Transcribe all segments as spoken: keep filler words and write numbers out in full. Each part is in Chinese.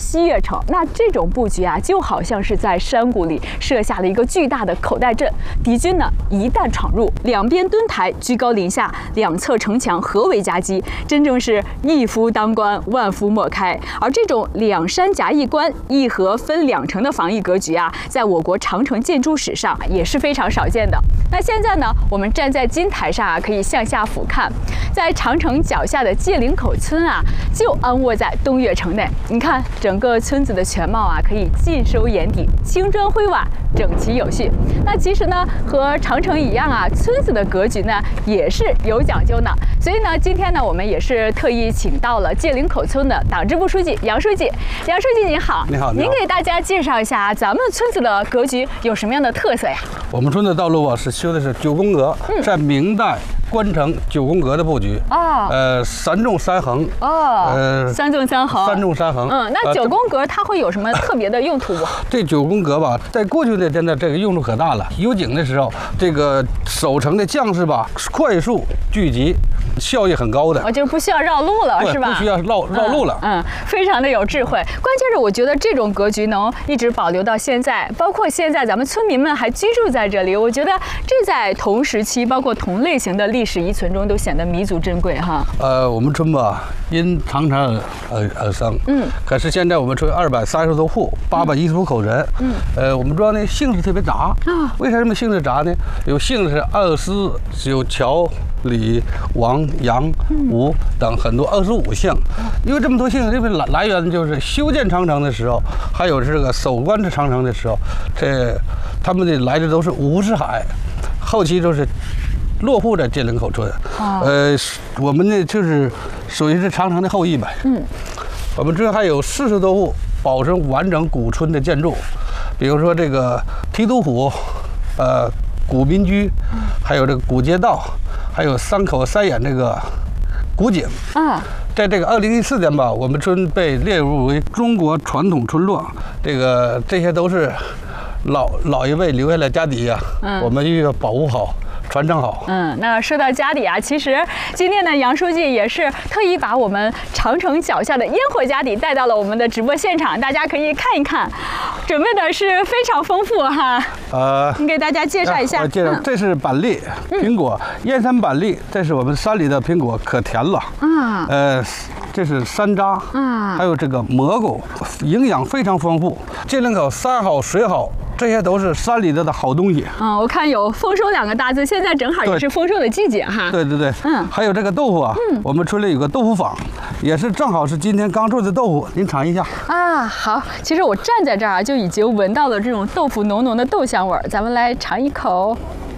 西岳城。那这种布局啊，就好像是在山谷里设下了一个巨大的口袋阵，敌军呢一旦闯入，两边墩台居高临下，两侧城墙合围夹击，真正是一夫当关，万夫莫开。而这种两山夹一关、一河分两城的防御格局啊，在我国长城建筑史上也是非常少见的。那现在呢，我们站在金台上啊，可以向下俯瞰，在长城脚下的界岭口村啊，就安卧在东岳城内。你看整个村子的全貌啊，可以尽收眼底，青砖灰瓦，整齐有序。那其实呢，和长城一样啊，村子的格局呢也是有讲究的。所以呢，今天呢，我们也是特意请到了界岭口村的党支部书记杨书记。杨书记您好， 你好， 您给大家介绍一下咱们村子的格局有什么样的特色呀？ 我们村的道路啊，是修的是九宫格，嗯、在明代关城九宫格的布局。哦，呃，三纵三横。 哦，呃，三纵三横。 三纵三横。 嗯，那九宫格它会有什么特别的用途不？ 这九宫格吧，在过去的真的这个用处可大了。有井的时候，这个守城的将士吧，快速聚集，效益很高的。 我就不需要绕路了，是吧？ 不需要绕绕路了。 嗯，非常的有智慧。关键是我觉得这种格局能一直保留到现在，包括现在咱们村民们还居住在这里，我觉得这在同时期，包括同类型的历史遗存中都显得弥足珍贵哈。 呃，我们村吧，因长城而而生。嗯。可是现在我们村二百三十多户，八百一十五口人。嗯。呃，我们庄呢姓氏特别杂。啊。为啥这么姓氏杂呢？有姓氏二司，有乔、李、王、杨、吴等很多二十五姓。因为这么多姓，这个来来源就是修建长城的时候，还有这个守关这长城的时候，这他们的来的都是吴世海，后期就是落户在界岭口村。哦、呃，我们呢就是属于是长城的后裔呗。嗯，我们这还有四十多户保存完整古村的建筑，比如说这个提督府，呃，古民居，还有这个古街道，还有三口三眼这个古井。啊。在这个二零一四年吧，我们村被列入为中国传统村落，这个这些都是老老一辈留下来家底呀、啊，嗯、我们又要保护好。传承好。 嗯，那说到家底啊，其实今天呢，杨书记也是特意把我们长城脚下的烟火家底带到了我们的直播现场，大家可以看一看，准备的是非常丰富哈。呃，你给大家介绍一下。 我介绍，这是板栗、苹果，燕山板栗，这是我们山里的苹果，可甜了。嗯。呃，这是山楂，嗯，还有这个蘑菇，营养非常丰富。界岭口山好水好。这些都是山里头的好东西。 嗯，我看有丰收两个大字，现在正好也是丰收的季节哈。 对对对，嗯，还有这个豆腐啊，嗯，我们村里有个豆腐坊，也是正好是今天刚做的豆腐，您尝一下。 啊，好，其实我站在这儿就已经闻到了这种豆腐浓浓的豆香味儿，咱们来尝一口。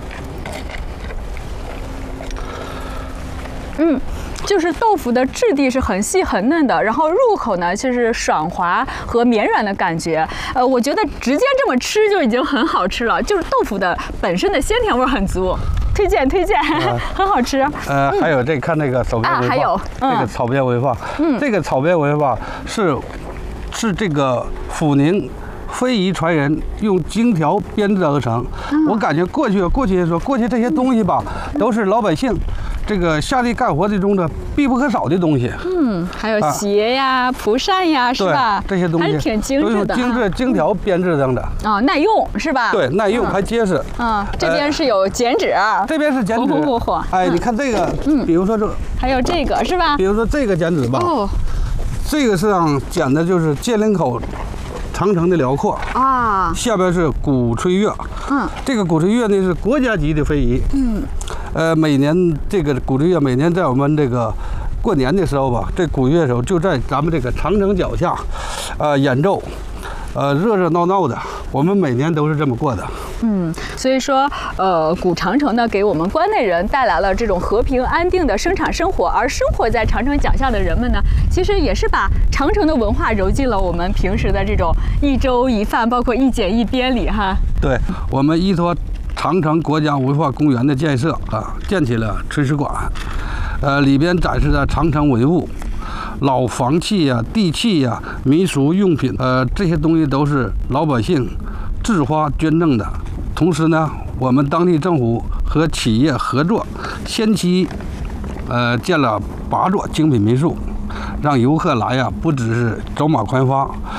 嗯。就是豆腐的质地是很细很嫩的，然后入口呢就是爽滑和绵软的感觉。呃，我觉得直接这么吃就已经很好吃了，就是豆腐的本身的鲜甜味很足，推荐推荐，呃、很好吃。 呃，嗯、还有这看那个草编啊，还有、 嗯、这个草编文化，嗯，这个草编文化是是这个阜宁非遗传人用荆条编制而成。嗯、我感觉过去过去说过去这些东西吧，都是老百姓。这个下地干活的中的必不可少的东西， 嗯，还有鞋呀、啊、蒲扇呀，是吧？ 这些东西还是挺精致的， 精致荆条编制成的啊、嗯，耐用是吧？ 对，耐用、嗯、还结实。 嗯，这边是有剪纸，呃、 这边是剪纸， 火火火。 哎，你看这个，嗯，比如说这， 还有这个是吧？ 比如说这个剪纸吧，哦，这个上剪的就是界岭口长城的辽阔啊，下边是鼓吹乐，嗯，这个鼓吹乐呢是国家级的非遗，嗯。呃，每年这个鼓吹乐，每年在我们这个过年的时候吧，这鼓乐手就在咱们这个长城脚下，呃，演奏，呃，热热闹闹的。我们每年都是这么过的。 嗯，所以说，呃，古长城呢，给我们关内人带来了这种和平安定的生产生活，而生活在长城脚下的人们呢，其实也是把长城的文化揉进了我们平时的这种一粥一饭，包括一简一编里哈。 对，我们依托长城国家文化公园的建设啊，建起了炊事馆，呃，里边展示的长城文物、老房器呀、地器呀、民俗用品，呃，这些东西都是老百姓自发捐赠的。同时呢，我们当地政府和企业合作，先期呃建了八座精品民宿，让游客来呀，不只是走马观花，